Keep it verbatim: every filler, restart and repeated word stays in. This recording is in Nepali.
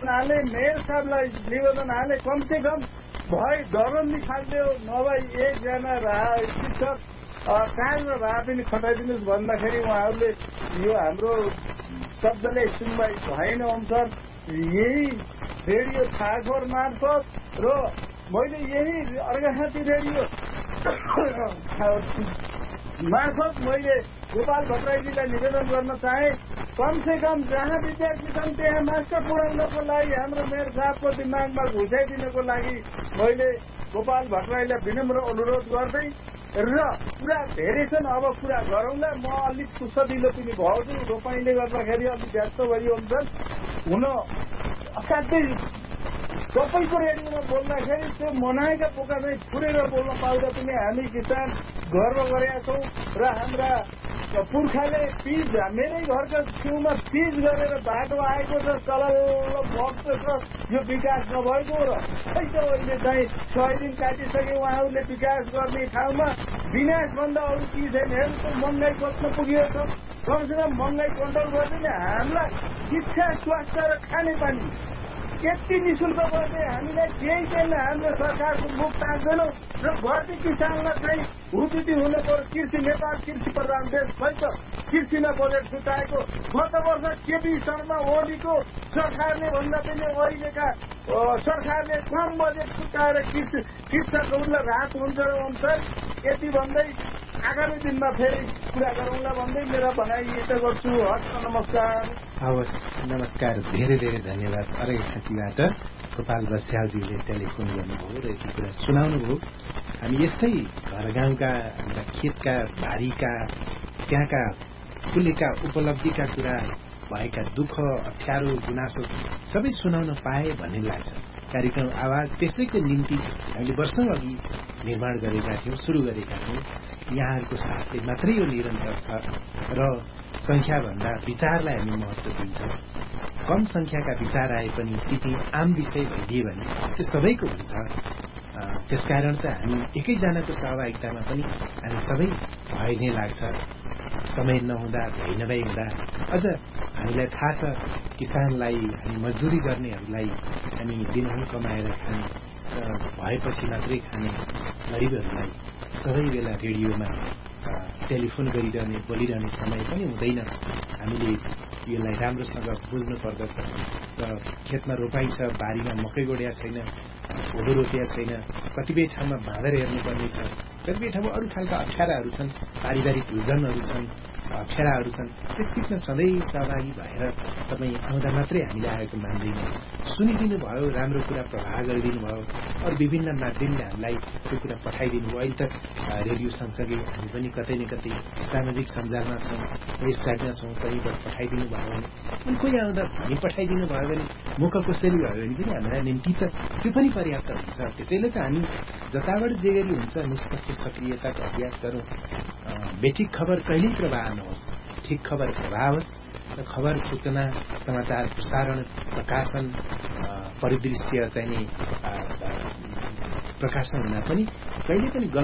हाले मेयर साहबलाई निवेदन हाले कमसे कम भए दरन निकाल्यो नभए एकजना शिक्षक कार्यमा भए पनि खटाइदिनुहोस् भन्दाखेरि उहाँहरूले यो हाम्रो शब्दले सुनवाई भएन अनुसार यही रेडियो थाखर मार्फत र मैले यही अर्घाखाँची रेडियो मार्फत मैले गोपाल भट्टराईजीलाई निवेदन गर्न चाहे कमसे कम जहाँ विद्यार्थी छन् त्यहाँ मास्टर पुर्याउनको लागि हाम्रो मेयर साहबको दिमागमा घुसाइदिनको लागि मैले गोपाल भट्टराईलाई विनम्र अनुरोध गर्दै र कुरा धेरै छन् अब कुरा गरौँला म अलिक सुसदिलो पनि भयो रोपाइँले गर्दाखेरि अलिक व्यस्त भयो हुन असाध्यै सबैको रेडियोमा बोल्दाखेरि त्यो मनाएका पोका चाहिँ फुरेर बोल्न पाउँदा पनि हामी किसान गर्व गरेका छौँ र हाम्रा पुर्खाले पिज मेरै घरको छेउमा पिज गरेर बाटो आएको छ तलल्लो बग्छ छ यो विकास नभएको र खै त अहिले चाहिँ सय दिन काटिसके उहाँहरूले विकास गर्ने ठाउँमा विनाशभन्दा अरू चिज छैन हेर्नु महँगाई कस्तो पुगेको छ कमसेकम महँगाई कन्ट्रोल गर्ने हामीलाई शिक्षा स्वास्थ्य र खानेपानी यति निशुल्क गर्ने हामीलाई केही छैन हाम्रो सरकारको मुख ताक्दैनौँ र गर्दै किसानलाई चाहिँ हुतिति हुनु पर्यो कृषि नेपाल कृषि प्रधान देश खै त कृषिमा बजेट छुट्याएको गत वर्ष केपी शर्मा ओलीको सरकारले भन्दा पनि अहिलेका सरकारले कम बजेट छुट्याएर कृषि कृषकहरूलाई राहत हुन्छ र अनुसार यति भन्दै आगामी दिनमा फेरि कुरा गरौँला भन्दै मेरा भनाइ यता गर्छु हस् नमस्कार हवस् नमस्कार धेरै धेरै धन्यवाद अर्घाखाँचीबाट गोपाल बस्यालजीले टेलिफोन गर्नुभयो र यति कुरा सुनाउनुभयो हामी यस्तै घर गाउँका हाम्रा खेतका बारीका त्यहाँका फुलेका उपलब्धिका कुरा भएका दुःख अप्ठ्यारो गुनासो सबै सुनाउन पाए भन्ने लाग्छ कार्यक्रम आवाज त्यसैको निम्ति हामीले वर्षौं अघि निर्माण गरेका थियौं सुरु गरेका थियौं यहाँहरूको साथले मात्रै यो निरन्तर छ र संख्याभन्दा विचारलाई हामी महत्व दिन्छौं कम संख्याका विचार आए पनि ती चाहिँ आम विषय भइदिए भने त्यो सबैको हुन्छ त्यसकारण त हामी एकैजनाको सहभागितामा पनि हामी सबै भए झैं लाग्छ समय नहुँदा भइ नभई हुँदा अझ हामीलाई थाहा छ किसानलाई हामी मजदुरी गर्नेहरूलाई हामी दिनहुँ कमाएर खाने भएपछि मात्रै खाने गरिबहरूलाई सबै बेला रेडियोमा टेलिफोन गरिरहने बोलिरहने समय पनि हुँदैन हामीले यसलाई राम्रोसँग बुझ्नु पर्दछ र खेतमा रोपाइ छ बारीमा मकै गोड्या छैन कोदो रोपिया छैन कतिपय ठाउँमा बाँधर हेर्नुपर्ने छ कतिपय ठाउँमा अरू खालका अप्ठ्याराहरू छन् पारिवारिक उल्झनहरू छन् अप्ठ्याराहरू छन् त्यस बिचमा सधैँ सहभागी भएर तपाईँ आउँदा मात्रै हामीले आएको मान्दैन सुनिदिनु भयो राम्रो कुरा प्रभाव गरिदिनु भयो अरू विभिन्न माध्यमले हामीलाई त्यो कुरा पठाइदिनु भयो अहिले त रेडियो सँगसँगै हामी पनि कतै न कतै सामाजिक सञ्जालमा छौँ वेबसाइटमा छौँ कहीँबाट पठाइदिनु भयो भने अनि कोही आउँदा हामी पठाइदिनु भयो भने मुख कसरी भयो भने पनि हामीलाई निम्ति त त्यो पनि पर्याप्त हुन्छ त्यसैले त हामी जताबाट जे गरी हुन्छ निष्पक्ष सक्रियताको अभ्यास गरौँ बेठिक खबर कहिल्यै प्रभाव नहोस् ठिक खबर प्रभाव होस् र खबर सूचना समाचार प्रसारण प्रकाशन परिदृश्य चाहिँ प्रकाशन हुन पनि कहिले पनि